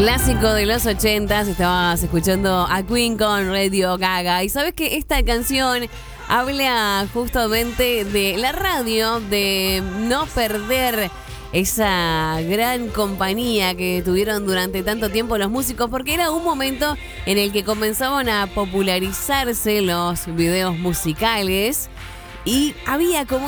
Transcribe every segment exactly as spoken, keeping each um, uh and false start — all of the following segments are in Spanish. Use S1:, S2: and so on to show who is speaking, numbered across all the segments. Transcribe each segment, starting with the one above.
S1: Clásico de los ochentas, estabas escuchando a Queen con Radio Gaga. Y sabes que esta canción habla justamente de la radio, de no perder esa gran compañía que tuvieron durante tanto tiempo los músicos, porque era un momento en el que comenzaban a popularizarse los videos musicales. Y había como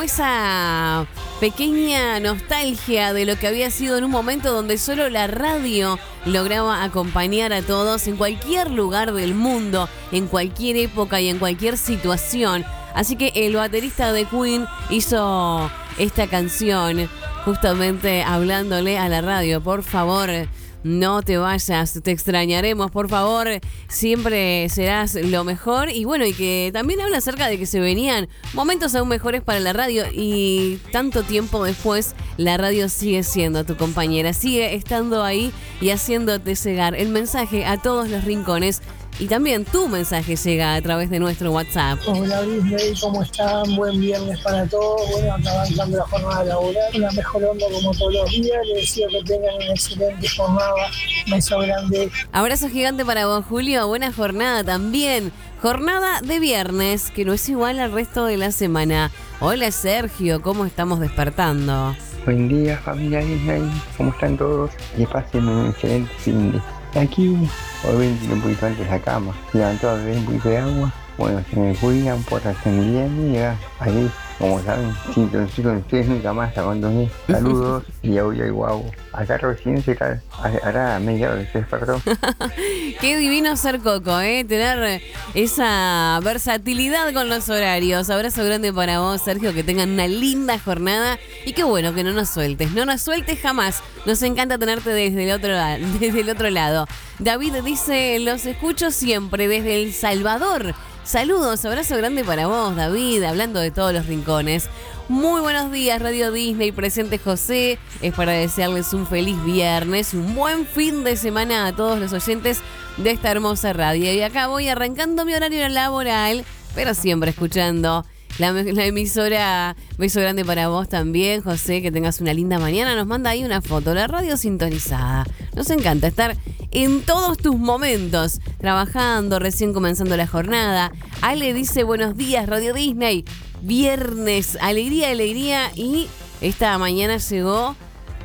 S1: esa pequeña nostalgia de lo que había sido en un momento donde solo la radio lograba acompañar a todos en cualquier lugar del mundo, en cualquier época y en cualquier situación. Así que el baterista de Queen hizo esta canción justamente hablándole a la radio. Por favor, no te vayas, te extrañaremos, por favor, siempre serás lo mejor. Y bueno, y que también habla acerca de que se venían momentos aún mejores para la radio, y tanto tiempo después la radio sigue siendo tu compañera, sigue estando ahí y haciéndote llegar el mensaje a todos los rincones. Y también tu mensaje llega a través de nuestro WhatsApp.
S2: Hola Disney, ¿cómo están? Buen viernes para todos. Bueno, acá avanzando la jornada laboral, una mejor onda como todos los días. Les deseo que tengan una excelente jornada. Beso grande.
S1: Abrazo gigante para vos, Julio. Buena jornada también. Jornada de viernes, que no es igual al resto de la semana. Hola Sergio, ¿cómo estamos despertando?
S3: Buen día, familia Disney. ¿Cómo están todos? Que pasen un excelente fin de... Aquí, hoy vengo un poquito antes de la cama, levantado a beber un poquito de agua. Bueno, se me cuidan, portarse bien y llegar ahí, como saben, sintonicé con ustedes nunca más, abandoné. Saludos y audio y guau. Acá recién se cae, hará media hora que se despertó.
S1: Qué divino ser Coco, ¿eh? Tener esa versatilidad con los horarios. Abrazo grande para vos, Sergio, que tengan una linda jornada. Y qué bueno que no nos sueltes, no nos sueltes jamás. Nos encanta tenerte desde el otro, desde el otro lado. David dice, los escucho siempre desde El Salvador. Saludos, abrazo grande para vos, David, hablando de todos los rincones. Muy buenos días, Radio Disney, presente José. Es para desearles un feliz viernes, un buen fin de semana a todos los oyentes de esta hermosa radio. Y acá voy arrancando mi horario laboral, pero siempre escuchando la, la emisora. Beso grande para vos también, José, que tengas una linda mañana. Nos manda ahí una foto, la radio sintonizada. Nos encanta estar en todos tus momentos, trabajando, recién comenzando la jornada. Ale dice, buenos días, Radio Disney. Viernes, alegría, alegría. Y esta mañana llegó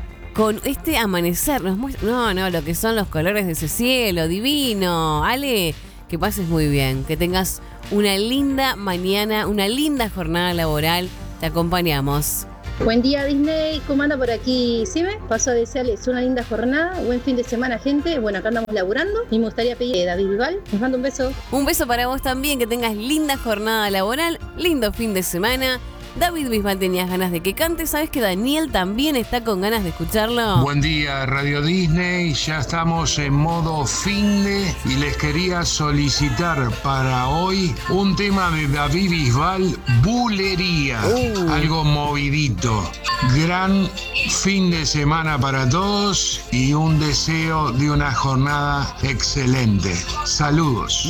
S1: con este amanecer. Nos muestra, no, no, lo que son los colores de ese cielo, divino. Ale, que pases muy bien, que tengas una linda mañana, una linda jornada laboral. Te acompañamos.
S4: Buen día Disney, ¿cómo anda por aquí? ¿Sí me? Paso a desearles una linda jornada, buen fin de semana gente. Bueno, acá andamos laburando y me gustaría pedir a David Bisbal, les mando un beso.
S1: Un beso para vos también, que tengas linda jornada laboral, lindo fin de semana. David Bisbal, tenías ganas de que cante, ¿sabes que Daniel también está con ganas de escucharlo?
S5: Buen día Radio Disney, ya estamos en modo finde y les quería solicitar para hoy un tema de David Bisbal, Bulería, uh. algo movidito. Gran fin de semana para todos y un deseo de una jornada excelente. Saludos.